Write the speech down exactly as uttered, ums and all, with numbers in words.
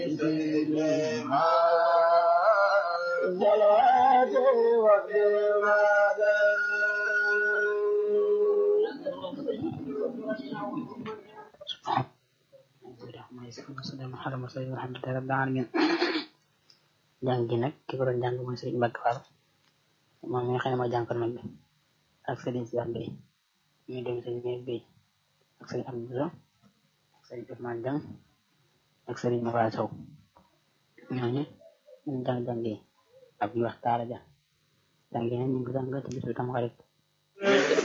jàng gi nag ki ko doon jàng mooy Serigne Mbacke Fall moom mi nga xam ne mooy jàngkat mag bi ak Serigne Cheikh Bey ñu dem Serigne Bey ak Serigne Abdou ak Serigne Ousmane Dieng ak Serigne Maba Sow ñooñu ñu jàng jàng yi ak ñu wax taara ja jàng yi ñu ngi jàng ci bisu Tamxarit